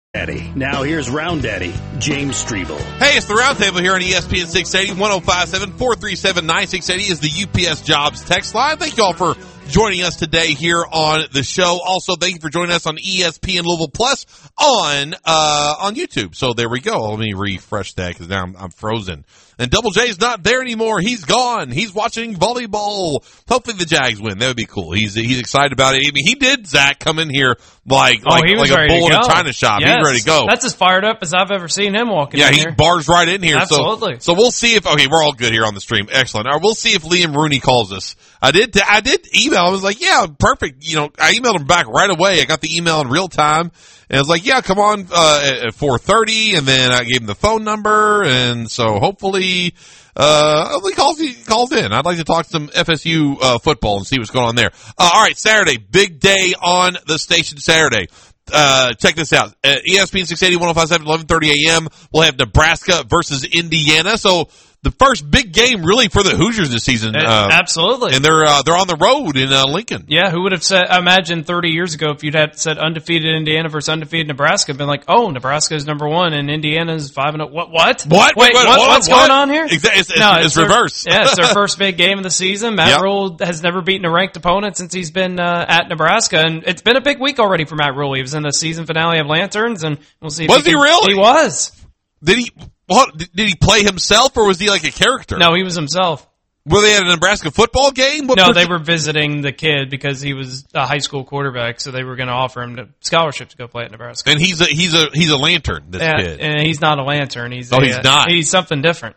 Daddy. Now here's Round Daddy, James Strebel. Hey, it's the Roundtable here on ESPN 680, 105.7-437-9680 is the UPS Jobs text line. Thank you all for joining us today here on the show. Also, thank you for joining us on ESPN Louisville Plus on YouTube. So there we go. Let me refresh that because now I'm frozen. And Double J's not there anymore. He's gone. He's watching volleyball. Hopefully the Jags win. That would be cool. He's excited about it. I mean, he did, Zach, come in here like a bull in a china shop. Yes. He's ready to go. That's as fired up as I've ever seen him walking in here. Yeah, he bars right in here. Absolutely. So we'll see if, okay, we're all good here on the stream. Excellent. All right, we'll see if Liam Rooney calls us. I did email. I was like, yeah, perfect. You know, I emailed him back right away. I got the email in real time. And I was like, yeah, come on, at 4:30. And then I gave him the phone number. And so hopefully, he calls in. I'd like to talk some FSU, football and see what's going on there. All right, Saturday, big day on the station Saturday. Check this out. ESPN 680, 105.7, 11:30 a.m. We'll have Nebraska versus Indiana. So the first big game really for the Hoosiers this season. Absolutely. And they're on the road in Lincoln. Yeah, who would have said, imagine 30 years ago if you'd had said undefeated Indiana versus undefeated Nebraska, been like, oh, Nebraska is number 1 and Indiana's 5-0. What? Wait, what's going on here? It's reverse. Yeah, it's their first big game of the season. Matt Rule has never beaten a ranked opponent since he's been at Nebraska, and it's been a big week already for Matt Rule. He was in the season finale of Lanterns, and we'll see if Was he really? He was. Did he play himself, or was he like a character? No, he was himself. Were they at a Nebraska football game? No, they were visiting the kid because he was a high school quarterback, so they were going to offer him the scholarship to go play at Nebraska. And he's a lantern, this kid. And he's not a lantern. He's not. He's something different.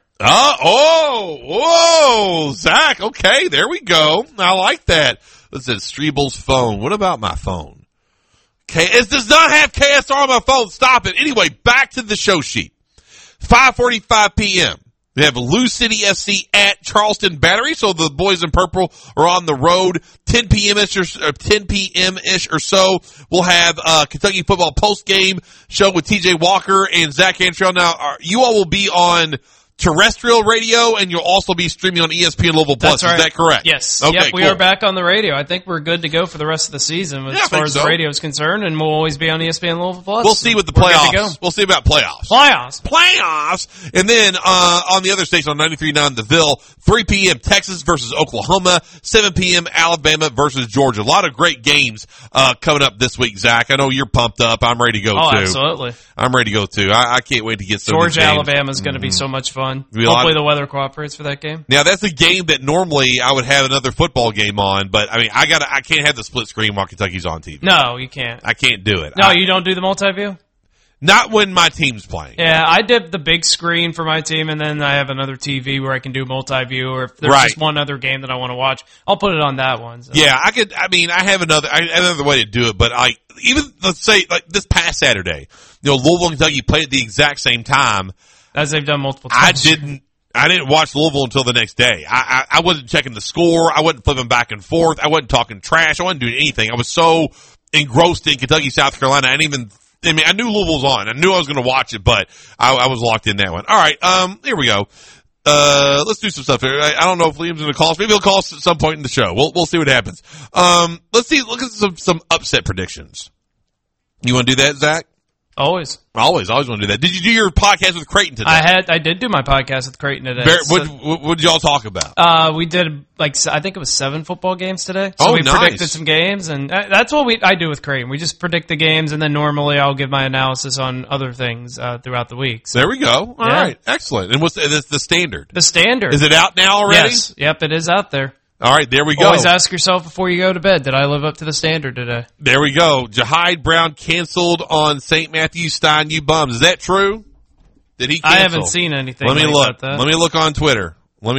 Whoa, Zach. Okay, there we go. I like that. Listen, Strebel's phone. What about my phone? It does not have KSR on my phone. Stop it. Anyway, back to the show sheet. 5:45 p.m. We have Lou City SC at Charleston Battery, so the boys in purple are on the road. 10 p.m.-ish or so, we'll have Kentucky football post-game show with TJ Walker and Zach Antrell. Now, you all will be on terrestrial radio, and you'll also be streaming on ESPN Louisville Plus. That's right. Is that correct? Yes. Okay, yep, we cool. are back on the radio. I think we're good to go for the rest of the season as far as the radio is concerned, and we'll always be on ESPN Louisville Plus. We'll see with the playoffs. We'll see about playoffs. Playoffs! And then on the other station, on 93.9 The Ville, 3 p.m. Texas versus Oklahoma, 7 p.m. Alabama versus Georgia. A lot of great games coming up this week, Zach. I know you're pumped up. I'm ready to go, too. Absolutely. I'm ready to go, too. I can't wait to get some Georgia, Alabama is going to be so much fun. Hopefully the weather cooperates for that game. Now, that's a game that normally I would have another football game on, but I mean, I can't have the split screen while Kentucky's on TV. No, you can't. I can't do it. No, you don't do the multi-view? Not when my team's playing. Yeah, I did the big screen for my team, and then I have another TV where I can do multi-view, or if there's just one other game that I want to watch, I'll put it on that one. So. Yeah, I have another way to do it, but let's say, like this past Saturday, Louisville and Kentucky played at the exact same time. As they've done multiple times. I didn't watch Louisville until the next day. I wasn't checking the score. I wasn't flipping back and forth. I wasn't talking trash. I wasn't doing anything. I was so engrossed in Kentucky, South Carolina. I knew Louisville was on. I knew I was going to watch it, but I was locked in that one. All right. Here we go. Let's do some stuff here. I don't know if Liam's going to call us. Maybe he'll call us at some point in the show. We'll see what happens. Look at some upset predictions. You want to do that, Zach? Always want to do that. Did you do your podcast with Creighton today? I did do my podcast with Creighton today. What did y'all talk about? We did I think it was 7 football games today. So we predicted some games, and that's what I do with Creighton. We just predict the games, and then normally I'll give my analysis on other things throughout the week. So. There we go. All right, excellent. And what's the standard? The standard. Is it out now already? Yes. Yep, it is out there. All right, there we go. Always ask yourself before you go to bed, did I live up to the standard today? There we go. Jahide Brown canceled on St. Matthew Stein, you bums. Is that true? Did he cancel? I haven't seen anything about that. Let me look on Twitter. Let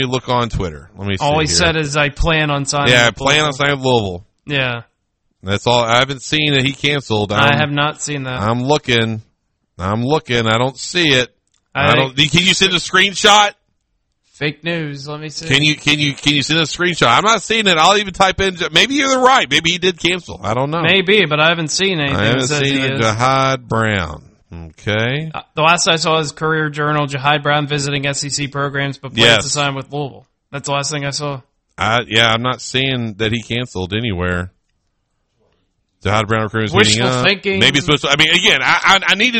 me see. All he said is I plan on signing with Louisville. Yeah, plan on signing with Louisville. Yeah. That's all. I haven't seen that he canceled. I have not seen that. I'm looking. I don't see it. Can you send a screenshot? Fake news. Let me see. Can you send a screenshot? I'm not seeing it. I'll even type in. Maybe you're right. Maybe he did cancel. I don't know. Maybe, but I haven't seen anything. I haven't seen Jahide Brown. Okay. The last I saw is Courier Journal. Jahide Brown visiting SEC programs, but plans to sign with Louisville. That's the last thing I saw. I'm not seeing that he canceled anywhere. Jahide Brown recruiters wishful thinking. Maybe it's supposed to. I mean, again, I need to